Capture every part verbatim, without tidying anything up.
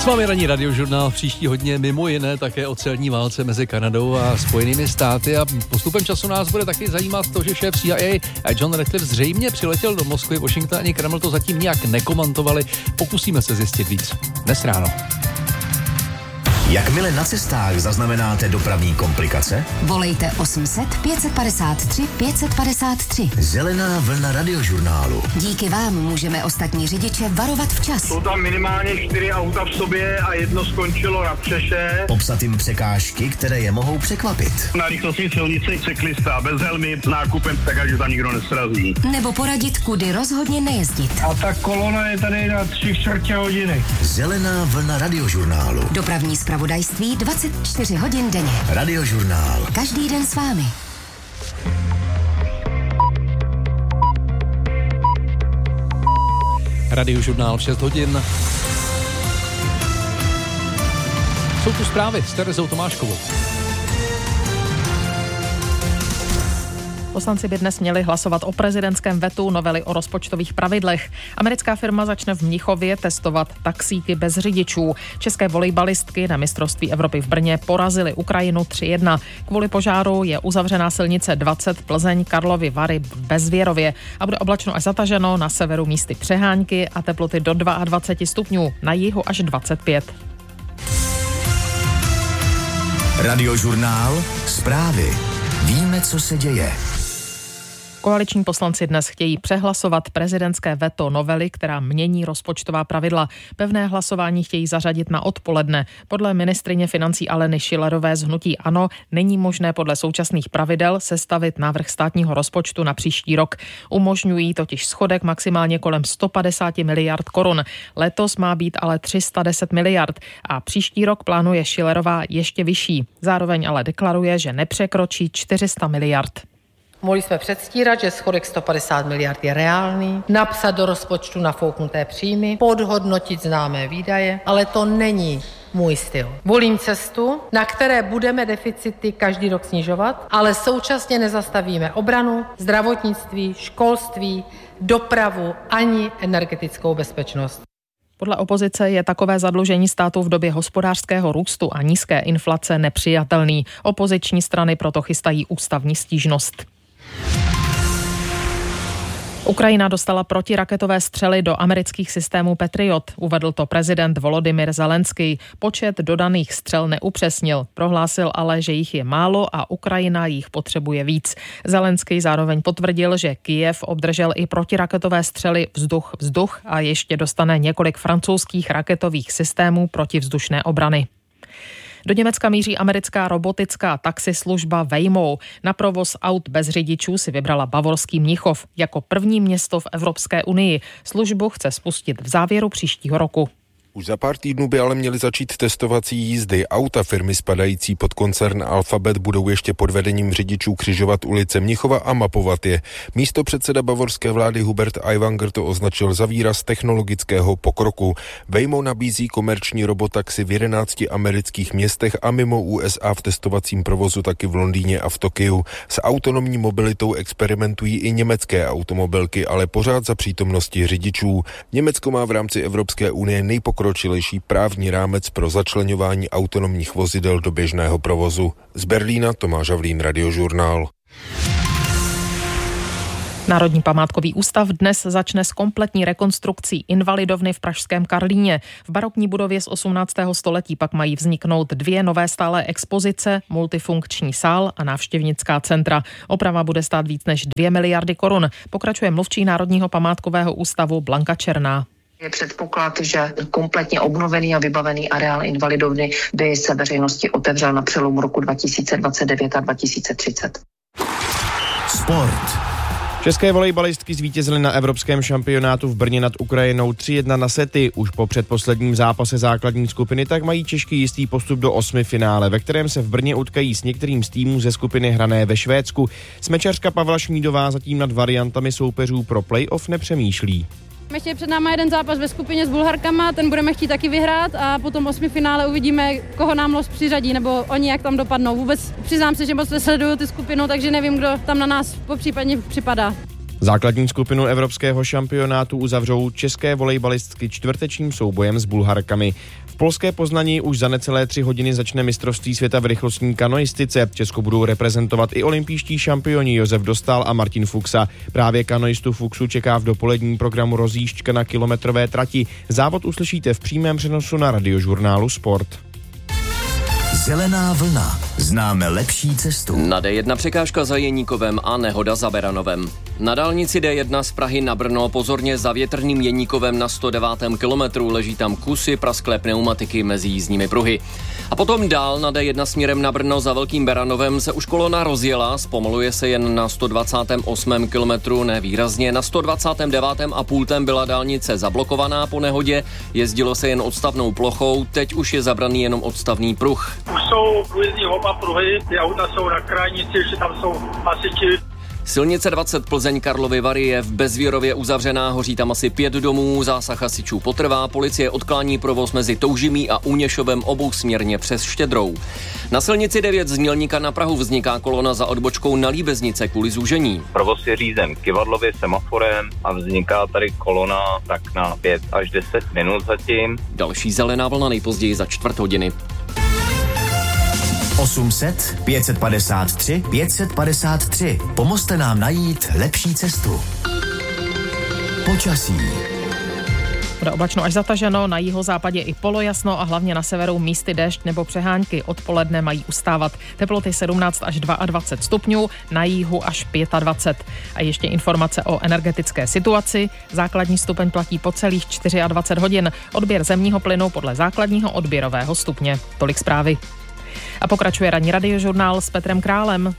S vámi ranní radiožurnál, příští hodně mimo jiné také o celní válce mezi Kanadou a Spojenými státy a postupem času nás bude taky zajímat to, že šéf C I A John Ratcliffe zřejmě přiletěl do Moskvy, Washington ani Kreml to zatím nijak nekomentovali. Pokusíme se zjistit víc dnes ráno. Jakmile na cestách zaznamenáte dopravní komplikace, volejte osm set pět padesát tři pět padesát tři. Zelená vlna radiožurnálu. Díky vám můžeme ostatní řidiče varovat včas. Jsou tam minimálně čtyři auta v sobě a jedno skončilo na přeše. Popsat jim překážky, které je mohou překvapit. Na rychlostní silnici cyklista bez helmy s nákupem, tak ať tam nikdo nesrazí. Nebo poradit, kudy rozhodně nejezdit. A ta kolona je tady na tři čtvrtě hodiny. Zelená vlna radiožurnálu. Dopravní zpravodajství dvacet čtyři hodin denně. Radiožurnál. Každý den s vámi. Radiožurnál v šest hodin. Jsou tu zprávy s Terezou Tomáškovou. Poslanci by dnes měli hlasovat o prezidentském vetu novely o rozpočtových pravidlech. Americká firma začne v Mnichově testovat taxíky bez řidičů. České volejbalistky na mistrovství Evropy v Brně porazily Ukrajinu tři jedna. Kvůli požáru je uzavřená silnice dvacet Plzeň Karlovy Vary v Bezvěrově a bude oblačno až zataženo, na severu místy přehánky a teploty do dvacet dva stupňů, na jihu až dvacet pět. Radiožurnál, zprávy. Víme, co se děje. Koaliční poslanci dnes chtějí přehlasovat prezidentské veto novely, která mění rozpočtová pravidla. Pevné hlasování chtějí zařadit na odpoledne. Podle ministryně financí Aleny Schillerové z hnutí ANO není možné podle současných pravidel sestavit návrh státního rozpočtu na příští rok. Umožňují totiž schodek maximálně kolem sto padesát miliard korun. Letos má být ale tři sta deset miliard a příští rok plánuje Schillerová ještě vyšší. Zároveň ale deklaruje, že nepřekročí čtyři sta miliard. Mohli jsme předstírat, že schodek sto padesát miliard je reálný, napsat do rozpočtu nafouknuté příjmy, podhodnotit známé výdaje, ale to není můj styl. Volím cestu, na které budeme deficity každý rok snižovat, ale současně nezastavíme obranu, zdravotnictví, školství, dopravu ani energetickou bezpečnost. Podle opozice je takové zadlužení státu v době hospodářského růstu a nízké inflace nepřijatelný. Opoziční strany proto chystají ústavní stížnost. Ukrajina dostala protiraketové střely do amerických systémů Patriot, uvedl to prezident Volodymyr Zelenský. Počet dodaných střel neupřesnil, prohlásil ale, že jich je málo a Ukrajina jich potřebuje víc. Zelenský zároveň potvrdil, že Kyjev obdržel i protiraketové střely vzduch-vzduch a ještě dostane několik francouzských raketových systémů protivzdušné obrany. Do Německa míří americká robotická taxislužba Waymo. Na provoz aut bez řidičů si vybrala bavorský Mnichov jako první město v Evropské unii. Službu chce spustit v závěru příštího roku. Už za pár týdnů by ale měly začít testovací jízdy. Auta firmy spadající pod koncern Alphabet budou ještě pod vedením řidičů křižovat ulice Mnichova a mapovat je. Místo předseda bavorské vlády Hubert Aiwanger to označil za výraz technologického pokroku. Waymo nabízí komerční robotaxi v jedenácti amerických městech a mimo U S A v testovacím provozu taky v Londýně a v Tokiu. S autonomní mobilitou experimentují i německé automobilky, ale pořád za přítomnosti řidičů. Německo má v rámci Evropské unie nejpokročilejší pokročilejší právní rámec pro začleňování autonomních vozidel do běžného provozu. Z Berlína Tomáš Havlín, Radiožurnál. Národní památkový ústav dnes začne s kompletní rekonstrukcí invalidovny v pražském Karlíně. V barokní budově z osmnáctého století pak mají vzniknout dvě nové stálé expozice, multifunkční sál a návštěvnická centra. Oprava bude stát víc než dvě miliardy korun, pokračuje mluvčí Národního památkového ústavu Blanka Černá. Je předpoklad, že kompletně obnovený a vybavený areál invalidovny by se veřejnosti otevřel na přelomu roku dva tisíce dvacet devět a dva tisíce třicet. Sport. České volejbalistky zvítězily na evropském šampionátu v Brně nad Ukrajinou tři jedna na sety. Už po předposledním zápase základní skupiny tak mají Češky jistý postup do osmi finále, ve kterém se v Brně utkají s některým z týmů ze skupiny hrané ve Švédsku. Smečařka Pavla Šmídová zatím nad variantami soupeřů pro play-off nepřemýšlí. Ještě před náma jeden zápas ve skupině s Bulharkama, ten budeme chtít taky vyhrát a potom osmi finále uvidíme, koho nám los přiřadí, nebo oni jak tam dopadnou. Vůbec přiznám se, že moc nesleduju ty skupinu, takže nevím, kdo tam na nás popřípadně připadá. Základní skupinu evropského šampionátu uzavřou české volejbalistky čtvrtečním soubojem s Bulharkami. V polské Poznani už za necelé tři hodiny začne mistrovství světa v rychlostní kanoistice. Česko budou reprezentovat i olympijští šampioni Josef Dostál a Martin Fuxa. Právě kanoistu Fuxu čeká v dopoledním programu rozjížďka na kilometrové trati. Závod uslyšíte v přímém přenosu na Radiožurnálu Sport. Zelená vlna. Známe lepší cestu. Na D jedna překážka za Jeníkovem a nehoda za Beranovem. Na dálnici D jedna z Prahy na Brno pozorně za větrným Jeníkovem na sto devátém kilometru, leží tam kusy prasklé pneumatiky mezi jízdními pruhy. A potom dál na D jedna směrem na Brno za Velkým Beranovem se už kolona rozjela, zpomaluje se jen na sto dvacátém osmém kilometru, nevýrazně. Na sto dvacátém devátém a půltém byla dálnice zablokovaná po nehodě, jezdilo se jen odstavnou plochou, teď už je zabraný jenom odstavný pruh. Už jsou průjezdní oba pruhy, ty auta jsou na krajnici, že tam jsou hasiči. Silnice dvacet Plzeň Karlovy Vary je v Bezvírově uzavřená, hoří tam asi pět domů, zásah hasičů potrvá, policie odklání provoz mezi Toužimí a Úněšovem obousměrně přes Štědrou. Na silnici devět z Mělníka na Prahu vzniká kolona za odbočkou na Líbeznice kvůli zúžení. Provoz je řízen kyvadlově semaforem a vzniká tady kolona tak na pět až deset minut zatím. Další zelená vlna nejpozději za čtvrt hodiny. osm set, pět set padesát tři, pět set padesát tři. Pomozte nám najít lepší cestu. Počasí. Bude oblačno až zataženo, na jihozápadě i polojasno a hlavně na severu místy déšť nebo přehánky. Odpoledne mají ustávat teploty sedmnáct až dvacet dva stupňů, na jihu až dvacet pět. A ještě informace o energetické situaci. Základní stupeň platí po celých dvacet čtyři hodin. Odběr zemního plynu podle základního odběrového stupně. Tolik zprávy. A pokračuje ranní radiožurnál s Petrem Králem.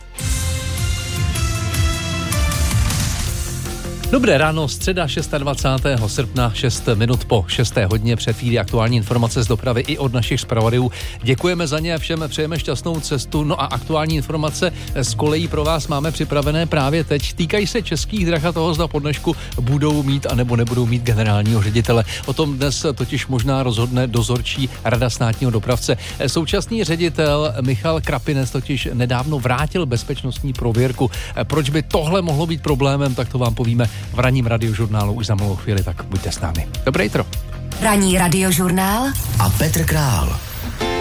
Dobré ráno, středa dvacátého šestého srpna, šest minut po šesté hodině, před chvílí aktuální informace z dopravy i od našich zpravodajů. Děkujeme za ně a všem přejeme šťastnou cestu. No a aktuální informace z kolejí pro vás máme připravené právě teď. Týkají se Českých drah a toho, zda po dnešku budou mít a nebo nebudou mít generálního ředitele. O tom dnes totiž možná rozhodne dozorčí rada státního dopravce. Současný ředitel Michal Krapinec totiž nedávno vrátil bezpečnostní prověrku. Proč by tohle mohlo být problémem, tak to vám povíme v ranním radiožurnálu už za malou chvíli, tak buďte s námi. Dobré jitro. Ranní radiožurnál a Petr Král.